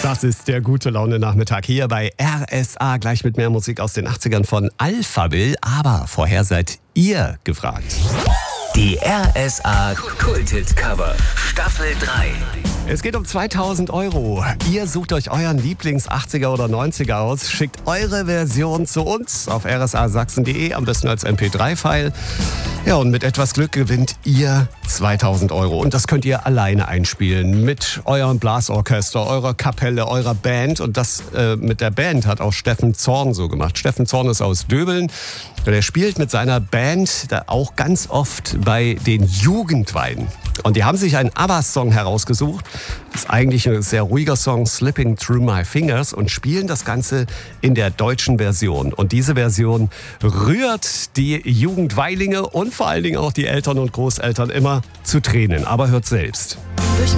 Das ist der gute Laune-Nachmittag hier bei RSA. Gleich mit mehr Musik aus den 80ern von Alphaville. Aber vorher seid ihr gefragt. Die RSA Kult-Hit-Cover Staffel 3. Es geht um 2000 €. Ihr sucht euch euren Lieblings-80er oder 90er aus, schickt eure Version zu uns auf rsasachsen.de, am besten als MP3-File. Ja, und mit etwas Glück gewinnt ihr 2000 €. Und das könnt ihr alleine einspielen mit eurem Blasorchester, eurer Kapelle, eurer Band. Und das mit der Band hat auch Steffen Zorn so gemacht. Steffen Zorn ist aus Döbeln. Der spielt mit seiner Band da auch ganz oft bei den Jugendweiden. Und die haben sich einen ABBA-Song herausgesucht. Das ist eigentlich ein sehr ruhiger Song, Slipping Through My Fingers, und spielen das Ganze in der deutschen Version. Und diese Version rührt die Jugendweilinge und vor allen Dingen auch die Eltern und Großeltern immer zu Tränen. Aber hört selbst.